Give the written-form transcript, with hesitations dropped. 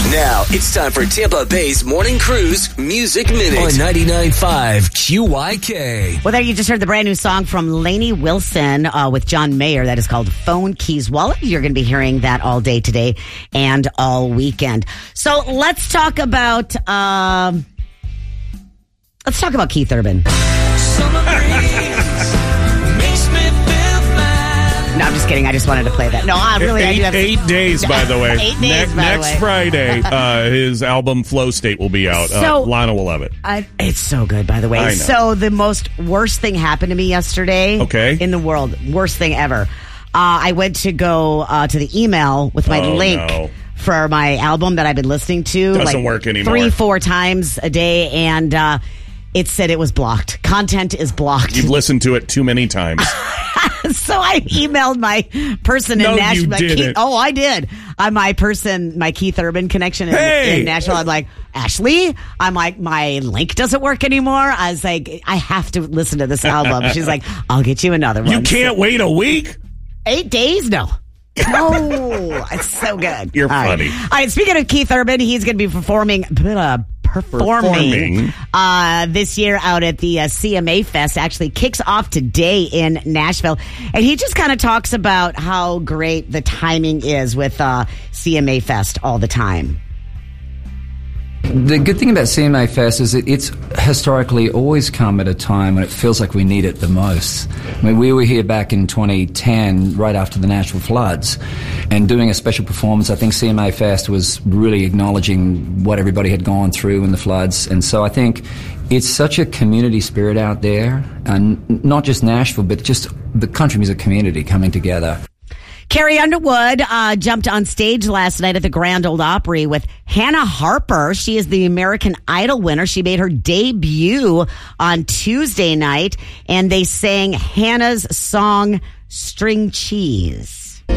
Now it's time for Tampa Bay's Morning Cruise Music Minute on 99.5 QYK. Well, there you just heard the brand new song from Lainey Wilson with John Mayer that is called Phone Keys Wallet. You're going to be hearing that all day today and all weekend. So let's talk about Keith Urban. No, I'm just kidding. I just wanted to play that. No, I do have 8 days, by the way. 8 days, Next Friday, his album Flow State will be out. So, Lana will love it. It's so good, by the way. I know. So the worst thing happened to me yesterday. Okay. In the world. Worst thing ever. I went to go to the email with my link for my album that I've been listening to. Doesn't work anymore. 3-4 times a day, and it said it was blocked. Content is blocked. You've listened to it too many times. So I emailed my person in Nashville. You didn't. I did. My Keith Urban connection in Nashville. I'm like, Ashley, I'm like, my link doesn't work anymore. I was like, I have to listen to this album. She's like, I'll get you another one. You can't wait a week? 8 days? No. No, it's so good. You're funny. All right, speaking of Keith Urban, he's going to be performing this year out at the CMA Fest. Actually kicks off today in Nashville. And he just kind of talks about how great the timing is with CMA Fest all the time. The good thing about CMA Fest is that it's historically always come at a time when it feels like we need it the most. I mean, we were here back in 2010, right after the Nashville floods, and doing a special performance. I think CMA Fest was really acknowledging what everybody had gone through in the floods. And so I think it's such a community spirit out there, and not just Nashville, but just the country music community coming together. Carrie Underwood jumped on stage last night at the Grand Ole Opry with Hannah Harper. She is the American Idol winner. She made her debut on Tuesday night, and they sang Hannah's song, String Cheese.